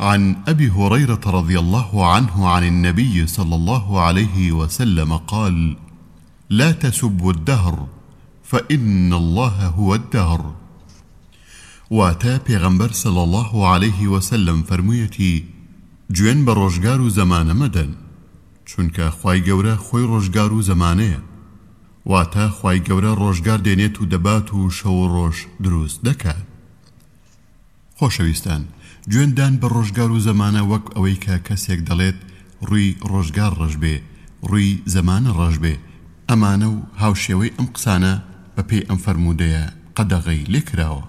عن أبي هريرة رضي الله عنه عن النبي صلى الله عليه وسلم قال: لا تسبوا الدهر فإن الله هو الدهر. واتا پیغمبر صلى الله عليه وسلم فرموویەتی گوێن بە ڕۆژگار و زەمانە مەدەن، چونکە خوای گەورە خۆی ڕۆژگار و زەمانەیە. واتا خوای گەورە ڕۆژگار دێنێت و دەبات و شەو و ڕۆژ دروست دەکات. خۆشەویستان، گوێندان بە ڕۆژگار و زەمانە وەک ئەوەی کە کەسێک دەڵێت ڕووی ڕۆژگار ڕەش بێ، ڕووی زەمانە ڕەش بێ، ئەمانە و هاوشێوەی ئەم قسانە بەپێی ئەم فەرموودەیە قەدەغەی لێکراوە.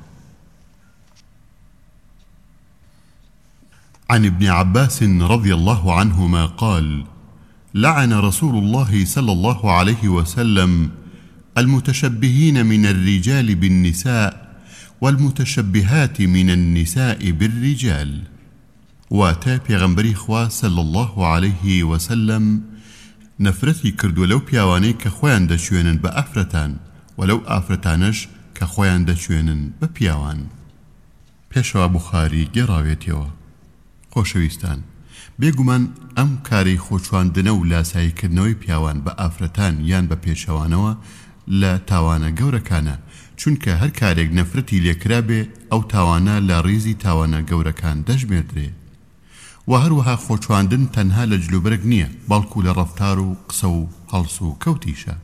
عن ابن عباس رضي الله عنهما قال: لعن رسول الله صلى الله عليه وسلم المتشبهين من الرجال بالنساء والمتشبهات من النساء بالرجال. واتا پیغمبری خوا صلى الله عليه وسلم نفرتی کردو لو پیاوانی که خویان دەچوێنن بە ئافرەتان ولو ئافرەتانش کە خۆیان دەچوێنن بە پیاوان. پێشەوە بوخاری گێڕاوێتەوە. خۆشەویستان، بێگومان ئەم کارەی خۆچواندنە و لاساییکردنەوەی پیاوان بە ئافرەتان یان بە پێشەوانەوە لە تاوانە گەورەکانە، چونکە هەر کارێک نەفرەتی لێکرا بێ ئەو تاوانە لە ڕیزی تاوانە گەورەکان دەژمێردرێ. و هەروەها خۆچواندن تەنها لە جلوبەرگ نییە، بەڵکو لە ڕەفتار و قسە و هەڵس و کەوتیشە.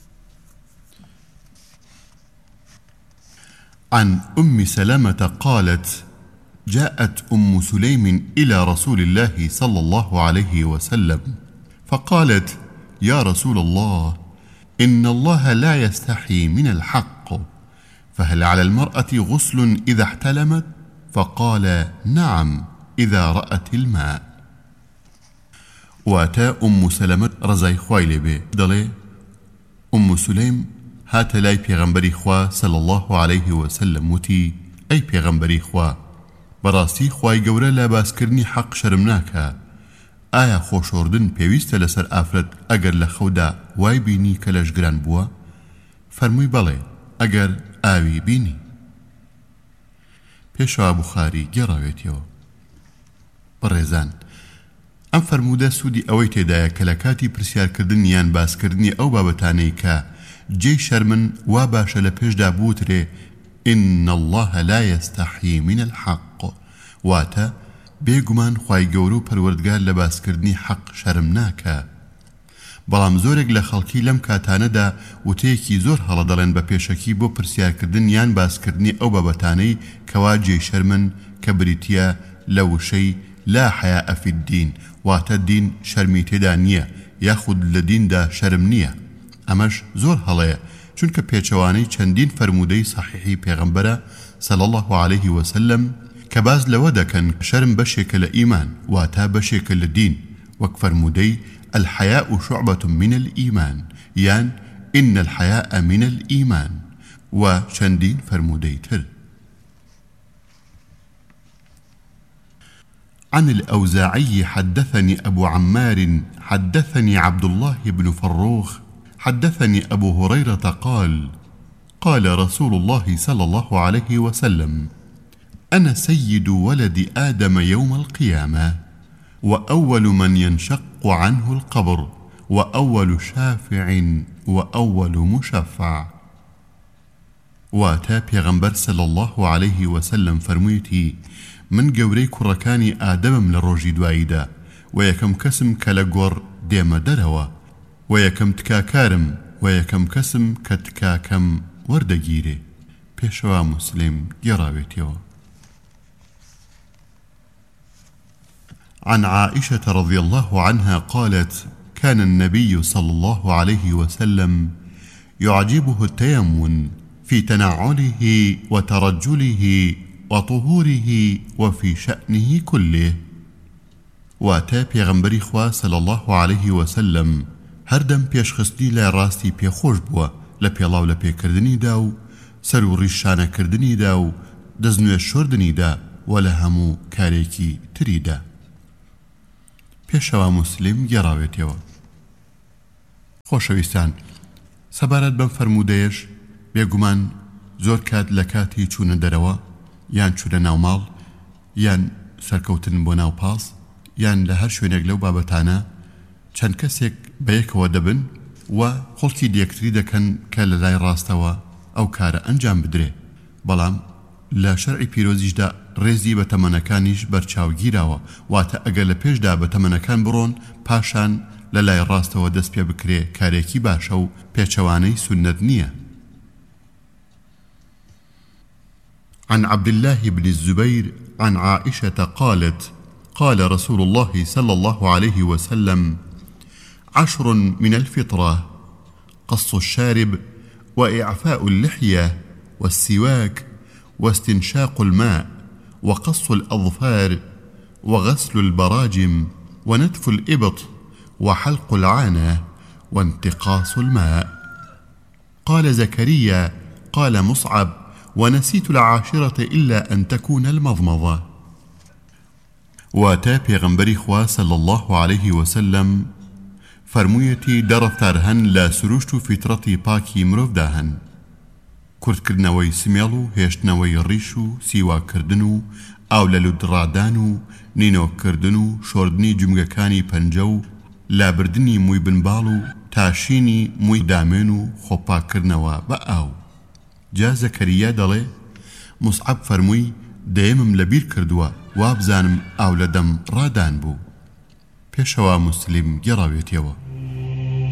عن أم سلمة قالت: جاءت أم سليم إلى رسول الله صلى الله عليه وسلم فقالت: يا رسول الله، إن الله لا يستحي من الحق، فهل على المرأة غسل إذا احتلمت؟ فقال: نعم إذا رأت الماء. واتا أم سلمة رزاي خوالي بي دلي أم سليم هات لاي پیغمبری خوا صلى الله عليه وسلم وتي: أي پیغمبری خوا، بەڕاستی خوای گەورە لە باسکردنی حەق شەرم ناکە. ئایا خۆشۆردن پێویستە لەسەر ئافرەت ئەگەر لە خەودا وای بینی کە لەشگران بووە؟ فەرمووی بەڵێ، ئەگەر ئاوی بینی. پێشەوە بوخاری گێڕاوێتەوە. بەڕێزان، ئەم فەرموودە سوودی ئەوەی تێدایە کە لە کاتی پرسیارکردن یان باسکردنی ئەو بابەتانەی کە جێی شەرمن وا باشە لە پێشدا بوترێ إن الله لا يستحي من الحق. واتا بێگومان خوای گەورە و پەروەردگار لە باسکردنی حەق شەرم ناکە. بەڵام زۆرێک لە خەڵکی لەم کاتانەدا وتەیەکی زۆر هەڵە دەڵێن بە پێشەکی بۆ پرسیارکردن یان باسکردنی ئەو بابەتانەی کەوا جێی شەرمن کە بریتیە لە وشەی لا حیاء فی الدین، واتە دین شەرمی تێدا نییە یاخود لە دیندا شەرم نییە. ئەمەش زۆر هەڵەیە، چونکە پێچەوانەی چەندین فەرموودەی صحیحی پێغەمبەرە صلی الله عليه وسلم کە باز لەوە دەکەن شەرم بەشێکە لە ئیمان، واتا بەشێکە لە دین، وەک فەرموودەی الحیاء شعبة من الإيمان یان إن الحياء من الإيمان و چەندین فەرموودەی تر. عن الأوزاعي حدثني أبو عمار حدثني عبد الله بن فروخ حدثني أبو هريرة قال: قال رسول الله صلى الله عليه وسلم: أنا سيد ولد آدم يوم القيامة، وأول من ينشق عنه القبر، وأول شافع وأول مشفع. واتا پیغمبر صلى الله عليه وسلم فرموویەتی: من گەورەی کوڕەکانی ئادەمم لە ڕۆژی دواییدا، و یەکەم کەسم کە لە گۆڕ دێمە دەرەوە، و یەکەم تکاکارم، و یەکەم کەسم کە تکاکەم وەردەگیرێ. پێشەوە موسلیم گێڕاوێتەوە. عن عائشة رضي الله عنها قالت: كان النبي صلى الله عليه وسلم يعجبه التيمم في تنعله وترجله وطهوره وفي شأنه كله. واتا پیغمبری خوا صلى الله عليه وسلم هەردەم پێشخستنی لای ڕاستی پێخۆش بووە لە پێڵاو لە پێکردنیدا و سەر و ڕیشانەکردنیدا و دەستنوێ شۆردنیدا و لە هەموو کارێکی تریدا. پێشەوە موسلیم گێڕاوێتەوە. خۆشەویستان، سەبارەت بەم فەرموودەیەش بێگومان زۆر کات لە کاتی چوونە دەرەوە یان چوونە ناوماڵ یان سەرکەوتن بۆ ناو پاس یان لە هەر شوێنێک لەو بابەتانە چەند کەسێک بەیەکەوە دەبن و خۆڵکی دیەکتری دەکەن کە لە لای ڕاستەوە ئەو کارە ئەنجام بدرێ بەڵام لە شەرعی پیرۆزیشدا ڕێزی بە تەمەنەکانیش بەرچاوگیراوە واتە ئەگەر لە پێشدا بە تەمەنەکان بڕۆن پاشان لە لای ڕاستەوە دەست پێ بکرێ کارێکی باشە و پێچەوانەی سنت نییە. عن عبد الله بن الزبير عن عائشة قالت قال رسول الله صلى الله عليه وسلم 10 من الفطرة قص الشارب وإعفاء اللحية والسواك واستنشاق الماء وقص الأظفار وغسل البراجم ونتف الإبط وحلق العانة وانتقاص الماء. قال زكريا قال مصعب ونسيت العاشرة إلا أن تكون المضمضة. واتا پیغمبری خوا صلى الله عليه وسلم فرموویەتی دەڕەفتارهەن لە سروشت و فیترەتی پاکی مرۆڤداهەن کورتکردنەوەی سمێڵ و هێشتنەوەی ڕیش و سیواکردن و ئاو لە لودڕادان و نینۆکردن و شۆردنی جومگەکانی پەنجە و لابردنی مووی بنباڵ و تاشینی مووی دامێن و خۆپاکردنەوە بە ئاو. جا زەکەریا دەڵێ مصعب فەرمووی دەیەمم لەبیر کردووە وابزانم ئاو لە دەم ڕادان بوو. پێشەوە موسلیم گێڕاوێتیەوە.